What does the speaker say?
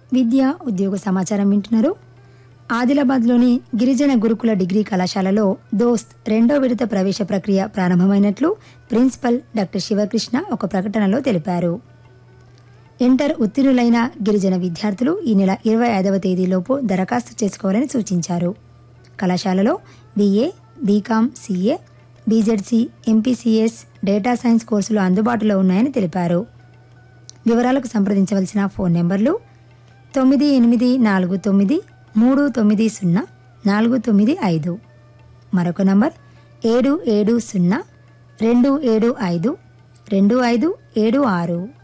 విద్య ఉద్యోగ సమాచారం వింటున్నారు. ఆదిలాబాద్లోని గిరిజన గురుకుల డిగ్రీ కళాశాలలో దోస్త్ 2వ విడత ప్రవేశ ప్రక్రియ ప్రారంభమైనట్లు ప్రిన్సిపల్ డాక్టర్ శివకృష్ణ ఒక ప్రకటనలో తెలిపారు. ఇంటర్ ఉత్తీర్ణులైన గిరిజన విద్యార్థులు ఈ నెల 25వ తేదీలోపు దరఖాస్తు చేసుకోవాలని సూచించారు. కళాశాలలో BA, BCom, CA, BZC, MPCS, data science కోర్సులు అందుబాటులో ఉన్నాయని తెలిపారు. వివరాలకు సంప్రదించవలసిన ఫోన్ నెంబర్లు 9849390495, మరొక నంబర్ 7702752576.